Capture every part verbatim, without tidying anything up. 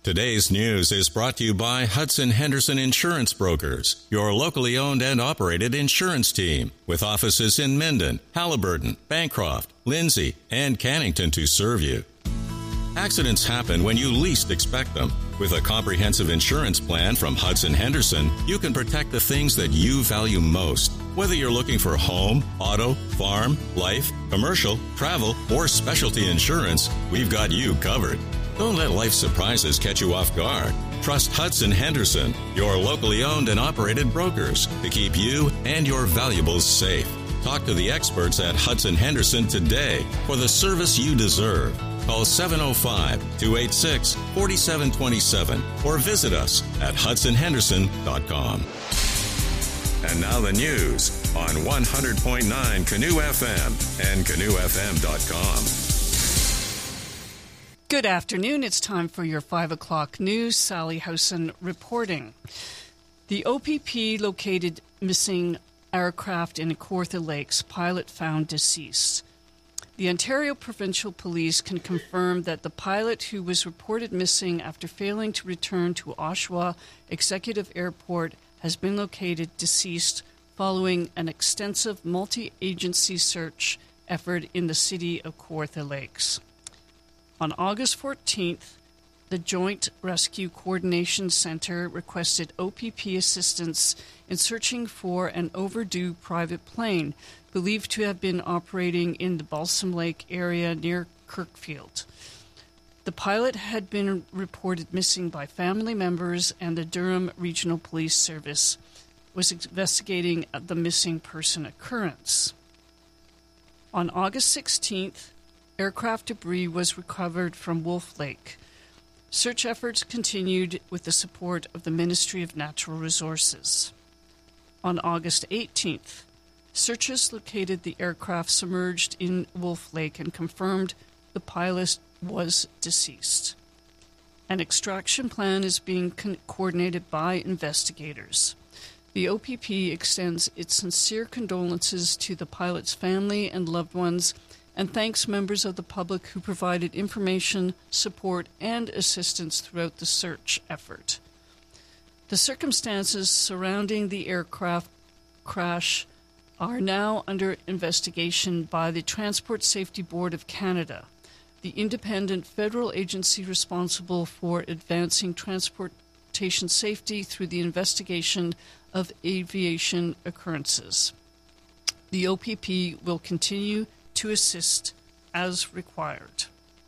Today's news is brought to you by Hudson Henderson Insurance Brokers, your locally owned and operated insurance team, with offices in Minden, Halliburton, Bancroft, Lindsay, and Cannington to serve you. Accidents happen when you least expect them. With a comprehensive insurance plan from Hudson Henderson, you can protect the things that you value most. Whether you're looking for home, auto, farm, life, commercial, travel, or specialty insurance, we've got you covered. Don't let life's surprises catch you off guard. Trust Hudson Henderson, your locally owned and operated brokers, to keep you and your valuables safe. Talk to the experts at Hudson Henderson today for the service you deserve. Call seven oh five, two eight six, four seven two seven or visit us at hudson henderson dot com. And now the news on one hundred point nine Canoe F M and canoe f m dot com. Good afternoon. It's time for your five o'clock news. Sally Howson reporting. The O P P located missing aircraft in Kawartha Lakes. Pilot found deceased. The Ontario Provincial Police can confirm that the pilot who was reported missing after failing to return to Oshawa Executive Airport has been located deceased following an extensive multi-agency search effort in the city of Kawartha Lakes. On August fourteenth, the Joint Rescue Coordination Centre requested O P P assistance in searching for an overdue private plane believed to have been operating in the Balsam Lake area near Kirkfield. The pilot had been reported missing by family members, and the Durham Regional Police Service was investigating the missing person occurrence. On August sixteenth, aircraft debris was recovered from Wolf Lake. Search efforts continued with the support of the Ministry of Natural Resources. On August eighteenth, searchers located the aircraft submerged in Wolf Lake and confirmed the pilot was deceased. An extraction plan is being co- coordinated by investigators. The O P P extends its sincere condolences to the pilot's family and loved ones and thanks members of the public who provided information, support, and assistance throughout the search effort. The circumstances surrounding the aircraft crash are now under investigation by the Transport Safety Board of Canada, the independent federal agency responsible for advancing transportation safety through the investigation of aviation occurrences. The O P P will continue to assist as required.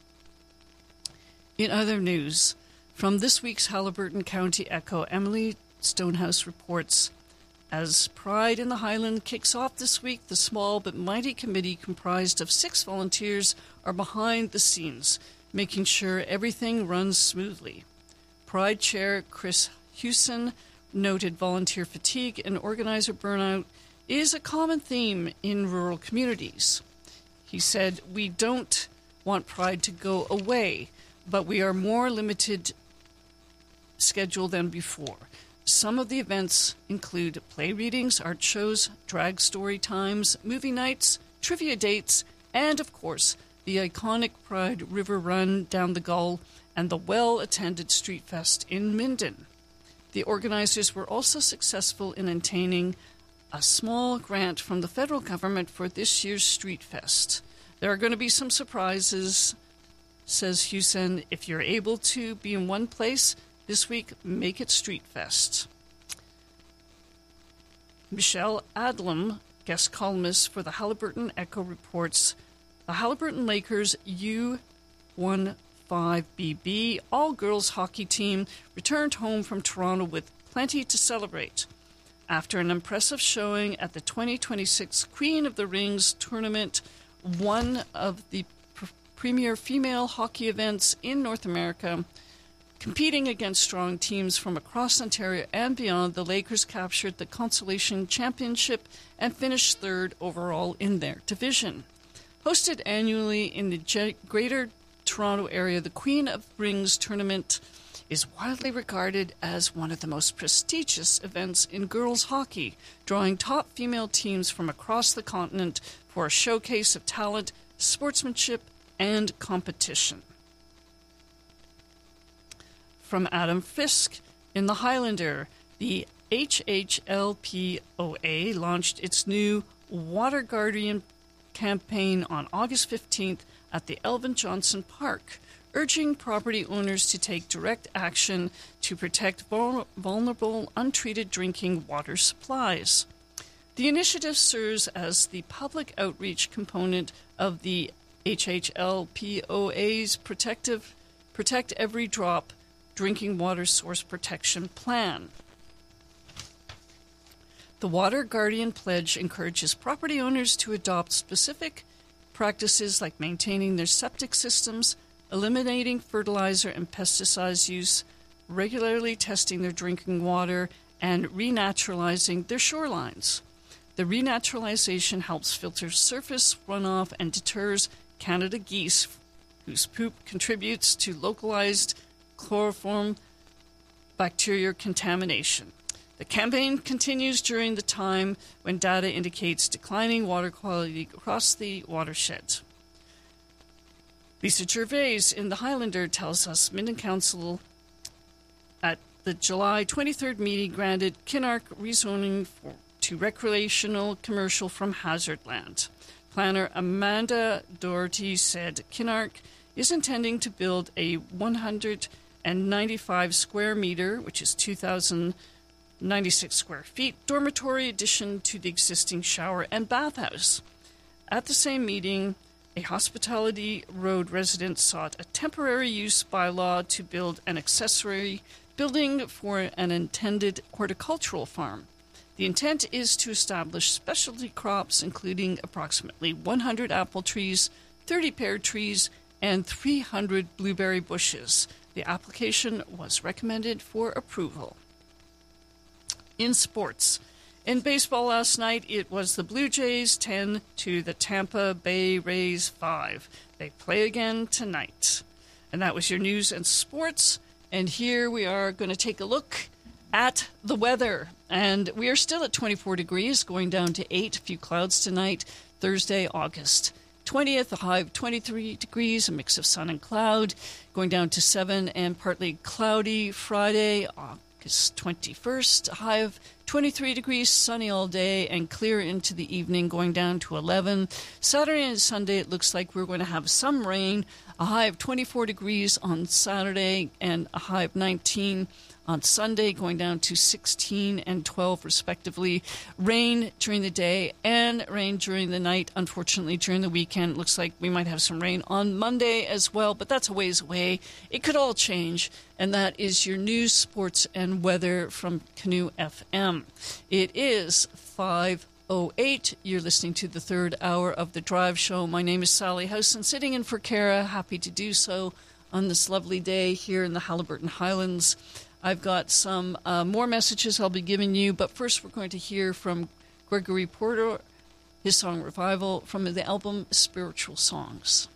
In other news, from this week's Halliburton County Echo, Emily Stonehouse reports, as Pride in the Highland kicks off this week, the small but mighty committee comprised of six volunteers are behind the scenes, making sure everything runs smoothly. Pride Chair Chris Hewson noted volunteer fatigue and organizer burnout is a common theme in rural communities. He said, "We don't want Pride to go away, but we are more limited schedule than before. Some of the events include play readings, art shows, drag story times, movie nights, trivia dates, and, of course, the iconic Pride River Run down the Gull and the well-attended Street Fest in Minden." The organizers were also successful in obtaining a small grant from the federal government for this year's Street Fest. There are going to be some surprises, says Hewson. If you're able to be in one place this week, make it Street Fest. Michelle Adlam, guest columnist for the Halliburton Echo, reports the Halliburton Lakers U fifteen B B all-girls hockey team returned home from Toronto with plenty to celebrate. After an impressive showing at the twenty twenty-six Queen of the Rings tournament, one of the pr- premier female hockey events in North America, competing against strong teams from across Ontario and beyond, the Lakers captured the Consolation Championship and finished third overall in their division. Hosted annually in the G- Greater Toronto area, the Queen of Rings tournament is widely regarded as one of the most prestigious events in girls hockey, drawing top female teams from across the continent for a showcase of talent, sportsmanship, and competition. from Adam Fisk in the Highlander. The H H L P O A launched its new Water Guardian campaign on August fifteenth at the Elvin Johnson Park, urging property owners to take direct action to protect vul- vulnerable, untreated drinking water supplies. The initiative serves as the public outreach component of the H H L P O A's protective, Protect Every Drop Drinking Water Source Protection Plan. The Water Guardian Pledge encourages property owners to adopt specific practices like maintaining their septic systems, eliminating fertilizer and pesticides use, regularly testing their drinking water, and renaturalizing their shorelines. The renaturalization helps filter surface runoff and deters Canada geese, whose poop contributes to localized chloroform bacteria contamination. The campaign continues during the time when data indicates declining water quality across the watershed. Lisa Gervais in the Highlander tells us Minden Council at the July twenty-third meeting granted Kinark rezoning for, to recreational commercial from hazard land. Planner Amanda Doherty said Kinark is intending to build a one hundred ninety-five square meter, which is two thousand ninety-six square feet, dormitory addition to the existing shower and bathhouse. At the same meeting, a Hospitality Road resident sought a temporary use bylaw to build an accessory building for an intended horticultural farm. The intent is to establish specialty crops, including approximately one hundred apple trees, thirty pear trees, and three hundred blueberry bushes. The application was recommended for approval. In sports, in baseball last night, it was the Blue Jays ten to the Tampa Bay Rays five. They play again tonight. And that was your news and sports. And here we are going to take a look at the weather. And we are still at twenty-four degrees, going down to eight. A few clouds tonight, Thursday, August twentieth, a high of twenty-three degrees, a mix of sun and cloud, going down to seven and partly cloudy. Friday, August twenty-first, a high of twenty-three degrees, sunny all day and clear into the evening, going down to eleven. Saturday and Sunday, it looks like we're going to have some rain, a high of twenty-four degrees on Saturday and a high of nineteen on Sunday, going down to sixteen and twelve respectively. Rain during the day and rain during the night. Unfortunately, during the weekend, looks like we might have some rain on Monday as well, but that's a ways away. It could all change. And that is your news, sports, and weather from Canoe F M. It is five oh eight. You're listening to the third hour of The Drive Show. My name is Sally Howson, sitting in for Kara. Happy to do so on this lovely day here in the Haliburton Highlands. I've got some uh, more messages I'll be giving you, but first we're going to hear from Gregory Porter, his song Revival from the album Spiritual Songs.